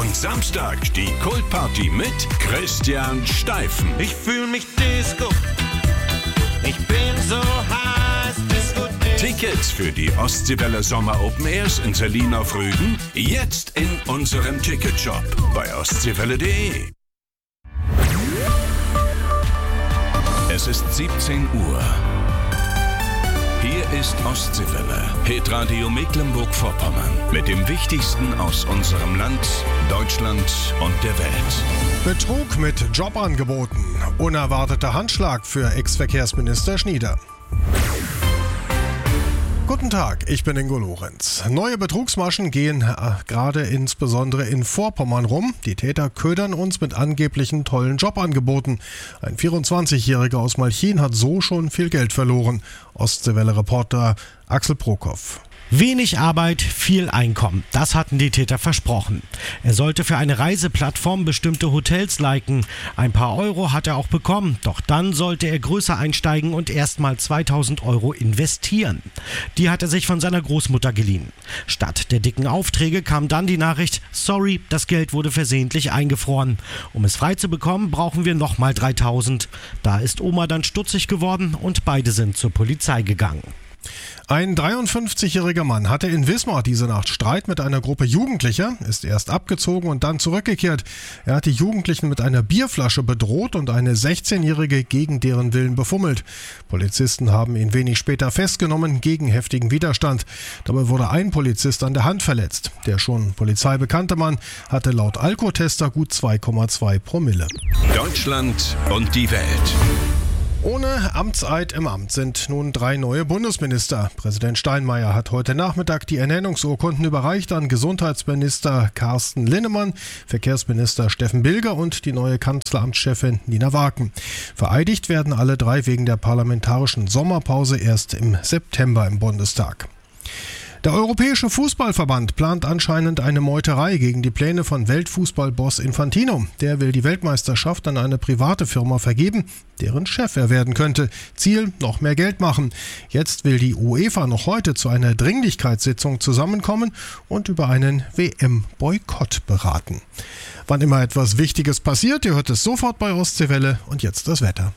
Und Samstag die Kultparty mit Christian Steifen. Ich fühl mich Disco. Ich bin so heiß, Disco. Tickets für die Ostseewelle Sommer Open Airs in Selin auf Rügen jetzt in unserem Ticketshop bei ostseewelle.de. Es ist 17 Uhr. Hier ist Ostseewelle, Hitradio Mecklenburg-Vorpommern mit dem Wichtigsten aus unserem Land, Deutschland und der Welt. Betrug mit Jobangeboten. Unerwarteter Handschlag für Ex-Verkehrsminister Schnieder. Guten Tag, ich bin Ingo Lorenz. Neue Betrugsmaschen gehen gerade insbesondere in Vorpommern rum. Die Täter ködern uns mit angeblichen tollen Jobangeboten. Ein 24-Jähriger aus Malchin hat so schon viel Geld verloren. Ostseewelle-Reporter Axel Prokop. Wenig Arbeit, viel Einkommen. Das hatten die Täter versprochen. Er sollte für eine Reiseplattform bestimmte Hotels liken. Ein paar Euro hat er auch bekommen. Doch dann sollte er größer einsteigen und erstmal 2000 Euro investieren. Die hat er sich von seiner Großmutter geliehen. Statt der dicken Aufträge kam dann die Nachricht: Sorry, das Geld wurde versehentlich eingefroren. Um es frei zu bekommen, brauchen wir nochmal 3000. Da ist Oma dann stutzig geworden und beide sind zur Polizei gegangen. Ein 53-jähriger Mann hatte in Wismar diese Nacht Streit mit einer Gruppe Jugendlicher, ist erst abgezogen und dann zurückgekehrt. Er hat die Jugendlichen mit einer Bierflasche bedroht und eine 16-Jährige gegen deren Willen befummelt. Polizisten haben ihn wenig später festgenommen, gegen heftigen Widerstand. Dabei wurde ein Polizist an der Hand verletzt. Der schon polizeibekannte Mann hatte laut Alkotester gut 2,2 Promille. Deutschland und die Welt. Ohne Amtseid im Amt sind nun 3 neue Bundesminister. Präsident Steinmeier hat heute Nachmittag die Ernennungsurkunden überreicht an Gesundheitsminister Carsten Linnemann, Verkehrsminister Steffen Bilger und die neue Kanzleramtschefin Nina Waken. Vereidigt werden alle 3 wegen der parlamentarischen Sommerpause erst im September im Bundestag. Der Europäische Fußballverband plant anscheinend eine Meuterei gegen die Pläne von Weltfußballboss Infantino. Der will die Weltmeisterschaft an eine private Firma vergeben, deren Chef er werden könnte. Ziel: noch mehr Geld machen. Jetzt will die UEFA noch heute zu einer Dringlichkeitssitzung zusammenkommen und über einen WM-Boykott beraten. Wann immer etwas Wichtiges passiert, ihr hört es sofort bei Ostseewelle. Und jetzt das Wetter.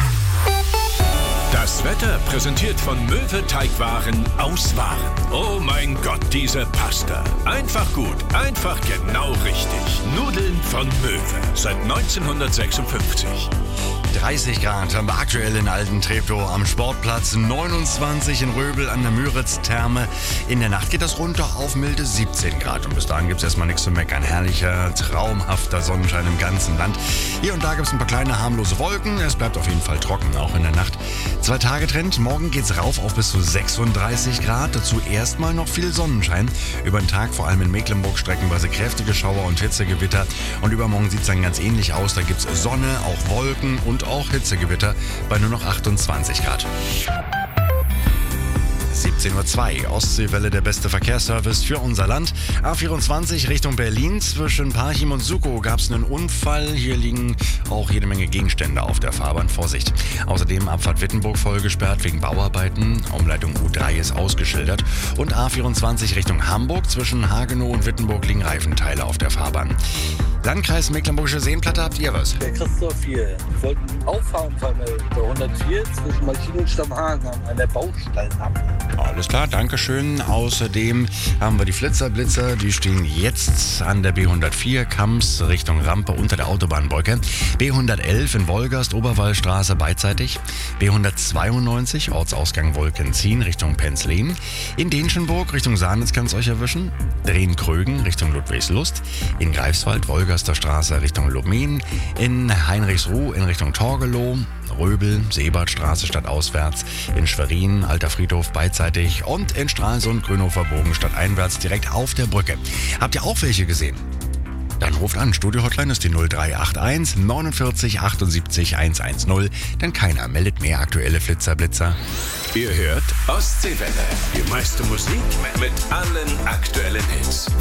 Das Wetter präsentiert von Möwe Teigwaren aus Waren. Oh mein Gott, diese Pasta. Einfach gut, einfach genau richtig. Nudeln von Möwe. Seit 1956. 30 Grad haben wir aktuell in Altentreptow am Sportplatz, 29 in Röbel an der Müritz-Therme. In der Nacht geht das runter auf milde 17 Grad und bis dahin gibt es erstmal nichts zu meckern. Herrlicher, traumhafter Sonnenschein im ganzen Land. Hier und da gibt es ein paar kleine harmlose Wolken. Es bleibt auf jeden Fall trocken, auch in der Nacht. 2-Tage-Trend, morgen geht's rauf auf bis zu 36 Grad. Dazu erstmal noch viel Sonnenschein. Über den Tag vor allem in Mecklenburg streckenweise kräftige Schauer und Hitzegewitter. Und übermorgen sieht es dann ganz ähnlich aus. Da gibt's Sonne, auch Wolken und auch Hitzegewitter bei nur noch 28 Grad. 17:02 Uhr, Ostseewelle, der beste Verkehrsservice für unser Land. A24 Richtung Berlin, zwischen Parchim und Sukow gab es einen Unfall. Hier liegen auch jede Menge Gegenstände auf der Fahrbahn. Vorsicht. Außerdem Abfahrt Wittenburg voll gesperrt wegen Bauarbeiten. Umleitung U3 ist ausgeschildert. Und A24 Richtung Hamburg, zwischen Hagenow und Wittenburg liegen Reifenteile auf der Fahrbahn. Landkreis Mecklenburgische Seenplatte, habt ihr was? Der Christoph hier. Ich wollte Auffahren vermelden. Der 104 zwischen Malchin und Stammhagen an der Baustellenampel. Alles klar, Dankeschön. Außerdem haben wir die Flitzer-Blitzer, die stehen jetzt an der B104 Kamms Richtung Rampe unter der Autobahnbrücke. B111 in Wolgast, Oberwallstraße beidseitig. B192 Ortsausgang Wolkenzien Richtung Penzlin. In Denschenburg Richtung Sahnitz kann es euch erwischen. Drehen-Krögen Richtung Ludwigslust. In Greifswald Wolgaster Straße Richtung Lubmin. In Heinrichsruh in Richtung Torgelow. Röbel, Seebadstraße stadtauswärts, in Schwerin, Alter Friedhof beidseitig und in Stralsund, Grünhofer Bogen stadteinwärts direkt auf der Brücke. Habt ihr auch welche gesehen? Dann ruft an, Studio-Hotline ist die 0381 49 78 110, denn keiner meldet mehr aktuelle Flitzer-Blitzer. Ihr hört Ostseewelle, die meiste Musik mit allen aktuellen Hits.